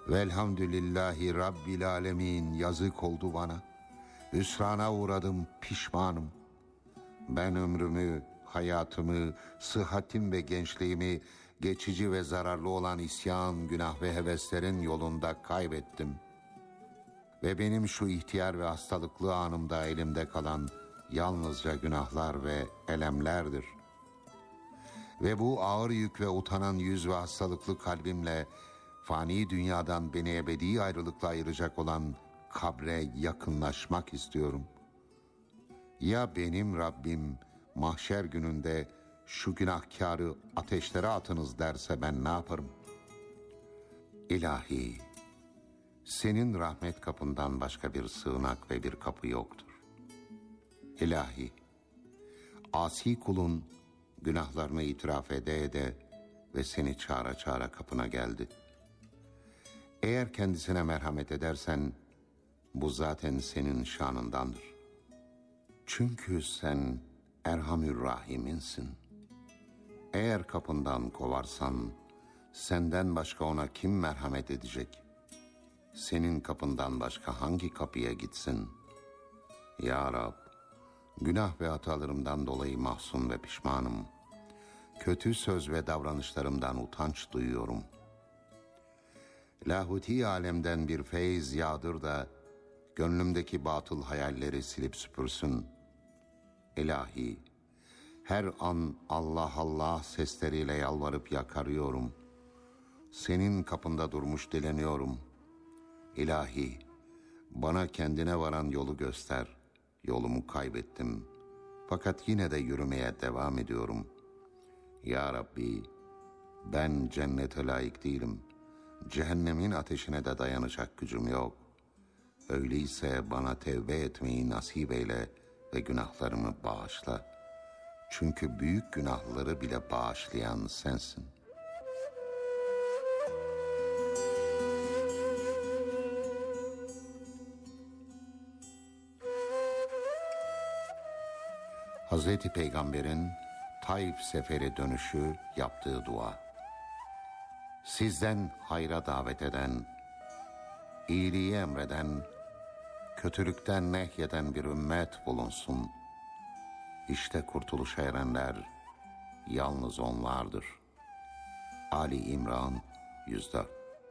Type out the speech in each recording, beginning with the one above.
Velhamdülillahi Rabbil alemin, yazık oldu bana. Hüsrana uğradım, pişmanım. Ben ömrümü, hayatımı, sıhhatim ve gençliğimi geçici ve zararlı olan isyan, günah ve heveslerin yolunda kaybettim. Ve benim şu ihtiyar ve hastalıklı anımda elimde kalan yalnızca günahlar ve elemlerdir. Ve bu ağır yük ve utanan yüz ve hastalıklı kalbimle fani dünyadan beni ebedi ayrılıkla ayıracak olan kabre yakınlaşmak istiyorum. Ya benim Rabbim mahşer gününde şu günahkarı ateşlere atınız derse ben ne yaparım? İlahi, senin rahmet kapından başka bir sığınak ve bir kapı yoktur. İlahi, asi kulun günahlarını itiraf ede ve seni çağıra çağıra kapına geldi. Eğer kendisine merhamet edersen, bu zaten senin şanındandır. Çünkü sen Erhamür Rahim'insin. Eğer kapından kovarsan, senden başka ona kim merhamet edecek? Senin kapından başka hangi kapıya gitsin? Ya Rab, günah ve hatalarımdan dolayı mahzun ve pişmanım. Kötü söz ve davranışlarımdan utanç duyuyorum. Lahuti alemden bir feyz yağdır da gönlümdeki batıl hayalleri silip süpürsün. İlahi, her an Allah Allah sesleriyle yalvarıp yakarıyorum. Senin kapında durmuş dileniyorum. İlahi, bana kendine varan yolu göster. Yolumu kaybettim. Fakat yine de yürümeye devam ediyorum. Ya Rabbi, ben cennete layık değilim. Cehennemin ateşine de dayanacak gücüm yok. Öyleyse bana tevbe etmeyi nasip eyle ve günahlarımı bağışla. Çünkü büyük günahları bile bağışlayan sensin. Hazreti Peygamber'in Taif seferi dönüşü yaptığı dua. Sizden hayra davet eden, iyiliği emreden, kötülükten nehyeden bir ümmet bulunsun. İşte kurtuluşa erenler yalnız onlardır. Ali İmran 104.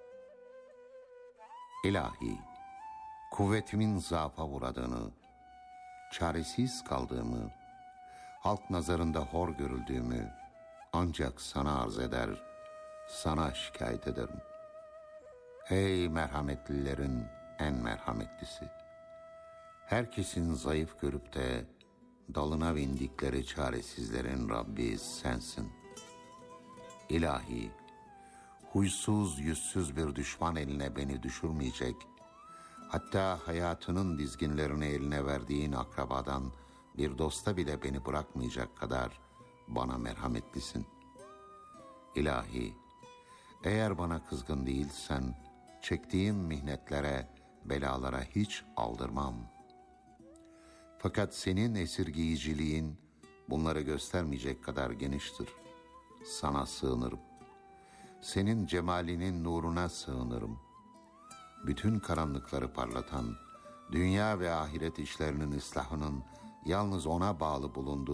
İlahi, kuvvetimin zaafa uğradığını, çaresiz kaldığımı, halk nazarında hor görüldüğümü ancak sana arz eder, sana şikayet ederim. Ey merhametlilerin en merhametlisi! Herkesin zayıf görüp de dalına bindikleri çaresizlerin Rabbi sensin. İlahi, huysuz yüzsüz bir düşman eline beni düşürmeyecek, hatta hayatının dizginlerini eline verdiğin akrabadan bir dosta bile beni bırakmayacak kadar bana merhametlisin. İlahi, eğer bana kızgın değilsen, çektiğim mihnetlere, belalara hiç aldırmam. Fakat senin esirgeyiciliğin bunları göstermeyecek kadar geniştir. Sana sığınırım. Senin cemalinin nuruna sığınırım. Bütün karanlıkları parlatan, dünya ve ahiret işlerinin ıslahının yalnız ona bağlı bulunduğu